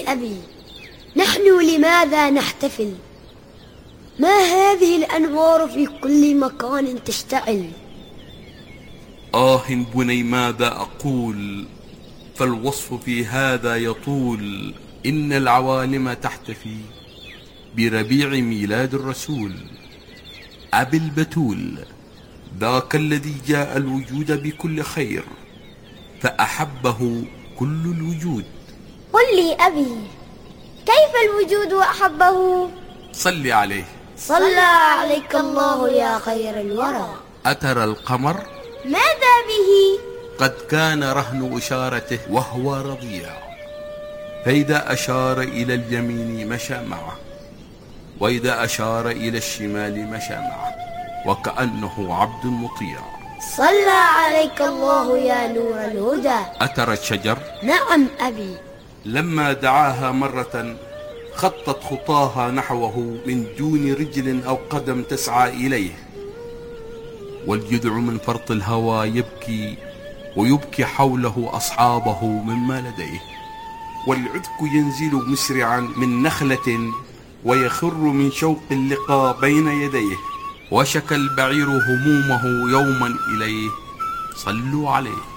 أبي، نحن لماذا نحتفل؟ ما هذه الأنوار في كل مكان تشتعل؟ بني ماذا أقول؟ فالوصف في هذا يطول. إن العوالم تحتفي بربيع ميلاد الرسول أبي البتول، ذاك الذي جاء الوجود بكل خير فأحبه كل الوجود. قل لي أبي، كيف الوجود أحبه؟ صل عليه. صلى عليك الله يا خير الورى. أترى القمر؟ ماذا به؟ قد كان رهن إشارته وهو رضيع، فإذا أشار إلى اليمين مشى معه، وإذا أشار إلى الشمال مشى معه، وكأنه عبد مطيع. صلى عليك الله يا نور الهدى. أترى الشجر؟ نعم أبي. لما دعاها مرة خطت خطاها نحوه من دون رجل أو قدم تسعى إليه، والجذع من فرط الهوى يبكي، ويبكي حوله أصحابه مما لديه، والعذك ينزل مسرعا من نخلة، ويخر من شوق اللقاء بين يديه، وشكى البعير همومه يوما إليه. صلوا عليه.